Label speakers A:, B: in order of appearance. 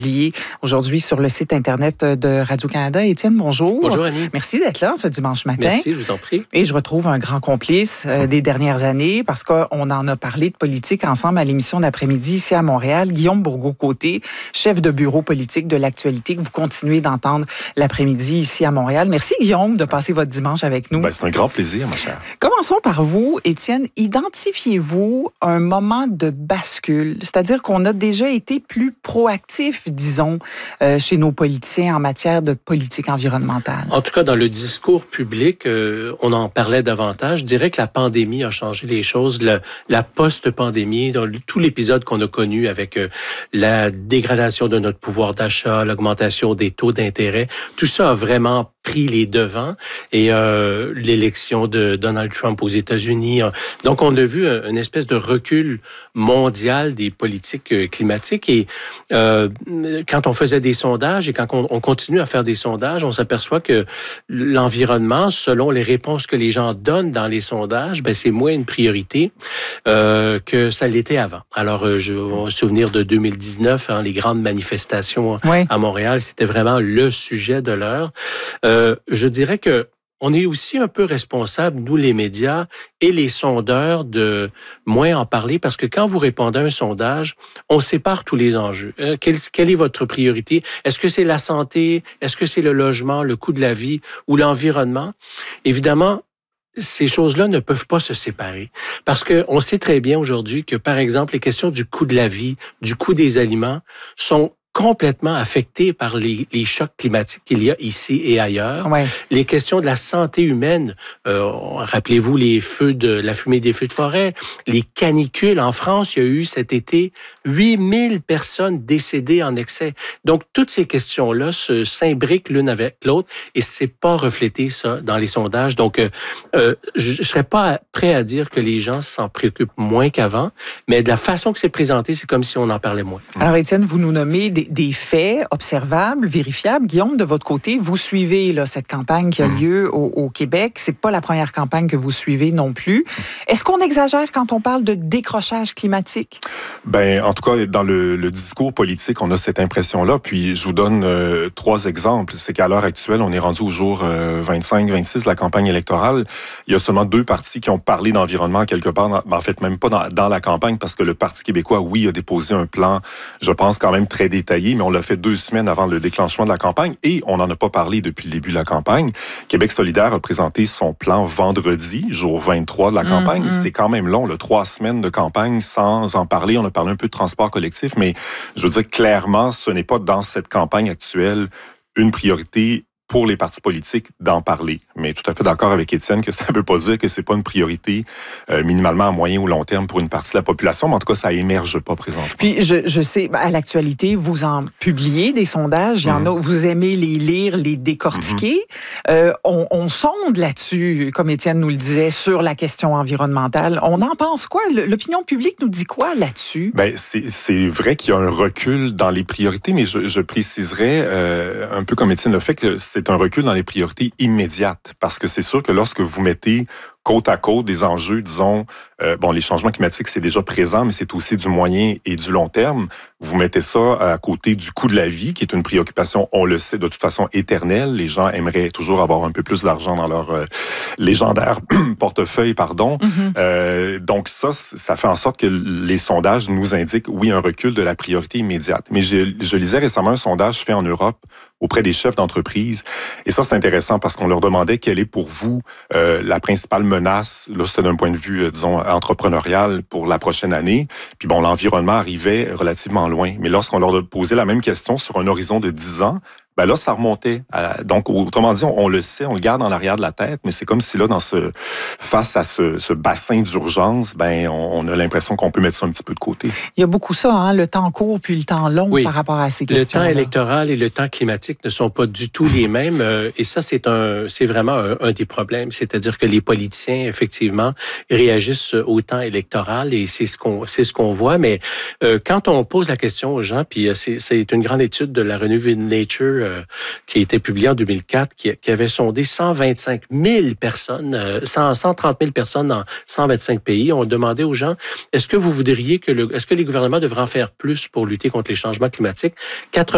A: Aujourd'hui sur le site Internet de Radio-Canada. Étienne, bonjour.
B: Bonjour, Annie.
A: Merci d'être là ce dimanche matin.
B: Merci, je vous en prie.
A: Et je retrouve un grand complice des dernières années parce qu'on en a parlé de politique ensemble à l'émission d'après-midi ici à Montréal. Guillaume Bourgault-Côté, chef de bureau politique de l'actualité que vous continuez d'entendre l'après-midi ici à Montréal. Merci, Guillaume, de passer votre dimanche avec nous.
C: C'est un grand plaisir, ma chère.
A: Commençons par vous, Étienne. Identifiez-vous un moment de bascule? C'est-à-dire qu'on a déjà été plus proactif, disons, chez nos politiciens en matière de politique environnementale.
B: En tout cas, dans le discours public, on en parlait davantage. Je dirais que la pandémie a changé les choses. La post-pandémie, dans tout l'épisode qu'on a connu avec la dégradation de notre pouvoir d'achat, l'augmentation des taux d'intérêt, tout ça a vraiment pris les devants et l'élection de Donald Trump aux États-Unis. Donc, on a vu une espèce de recul mondial des politiques climatiques et quand on faisait des sondages et quand on continue à faire des sondages, on s'aperçoit que l'environnement, selon les réponses que les gens donnent dans les sondages, c'est moins une priorité que ça l'était avant. Alors, je me souvenir de 2019, les grandes manifestations à Montréal, c'était vraiment le sujet de l'heure. Je dirais que on est aussi un peu responsable, nous les médias et les sondeurs, de moins en parler parce que quand vous répondez à un sondage, on sépare tous les enjeux. Quelle est votre priorité? Est-ce que c'est la santé? Est-ce que c'est le logement, le coût de la vie ou l'environnement? Évidemment, ces choses-là ne peuvent pas se séparer. Parce que on sait très bien aujourd'hui que, par exemple, les questions du coût de la vie, du coût des aliments sont complètement affectés par les chocs climatiques qu'il y a ici et ailleurs. Ouais. Les questions de la santé humaine, rappelez-vous la fumée des feux de forêt, les canicules. En France, il y a eu cet été 8000 personnes décédées en excès. Donc, toutes ces questions-là s'imbriquent l'une avec l'autre et c'est pas reflété, ça, dans les sondages. Donc, je serais pas prêt à dire que les gens s'en préoccupent moins qu'avant, mais de la façon que c'est présenté, c'est comme si on en parlait moins.
A: Alors, Étienne, vous nous nommez des faits observables, vérifiables. Guillaume, de votre côté, vous suivez cette campagne qui a lieu au Québec. C'est pas la première campagne que vous suivez non plus. Est-ce qu'on exagère quand on parle de décrochage climatique?
C: En tout cas, dans le discours politique, on a cette impression-là. Puis, je vous donne 3 exemples. C'est qu'à l'heure actuelle, on est rendu au jour 25-26 de la campagne électorale. Il y a seulement 2 partis qui ont parlé d'environnement quelque part. En fait, même pas dans la campagne, parce que le Parti québécois, oui, a déposé un plan, je pense, quand même très détaillé, mais on l'a fait 2 semaines avant le déclenchement de la campagne et on n'en a pas parlé depuis le début de la campagne. Québec solidaire a présenté son plan vendredi, jour 23 de la campagne. C'est quand même long, 3 semaines de campagne sans en parler. On a parlé un peu de transport collectif, mais je veux dire clairement, ce n'est pas dans cette campagne actuelle une priorité pour les partis politiques d'en parler. Mais tout à fait d'accord avec Étienne que ça ne veut pas dire que c'est pas une priorité minimalement à moyen ou long terme pour une partie de la population, mais en tout cas, ça émerge pas présentement.
A: Puis, je sais, à l'actualité, vous en publiez des sondages, il y en a, vous aimez les lire, les décortiquer. On sonde là-dessus, comme Étienne nous le disait, sur la question environnementale. On en pense quoi? L'opinion publique nous dit quoi là-dessus?
C: C'est vrai qu'il y a un recul dans les priorités, mais je préciserais, un peu comme Étienne le fait, que c'est un recul dans les priorités immédiates. Parce que c'est sûr que lorsque vous mettez côte à côte des enjeux, disons, les changements climatiques, c'est déjà présent, mais c'est aussi du moyen et du long terme. Vous mettez ça à côté du coût de la vie, qui est une préoccupation, on le sait, de toute façon éternelle. Les gens aimeraient toujours avoir un peu plus d'argent dans leur légendaire portefeuille, pardon. Donc ça fait en sorte que les sondages nous indiquent, oui, un recul de la priorité immédiate. Mais je lisais récemment un sondage fait en Europe auprès des chefs d'entreprise. Et ça, c'est intéressant parce qu'on leur demandait quelle est pour vous la principale menace, là, c'était d'un point de vue, disons, entrepreneurial pour la prochaine année. Puis l'environnement arrivait relativement loin. Mais lorsqu'on leur posait la même question sur un horizon de 10 ans, là, ça remontait. Donc, autrement dit, on le sait, on le garde en l'arrière de la tête, mais c'est comme si là, face à ce bassin d'urgence, on a l'impression qu'on peut mettre ça un petit peu de côté.
A: Il y a beaucoup ça, le temps court puis le temps long par rapport à ces questions.
B: Le temps électoral et le temps climatique ne sont pas du tout les mêmes. Et ça, c'est vraiment un des problèmes. C'est-à-dire que les politiciens, effectivement, réagissent au temps électoral et c'est ce qu'on voit. Mais quand on pose la question aux gens, puis c'est une grande étude de la revue Nature qui a été publié en 2004, qui avait sondé 125 000 personnes, 130 000 personnes dans 125 pays. On demandait aux gens, est-ce que vous voudriez est-ce que les gouvernements devraient en faire plus pour lutter contre les changements climatiques?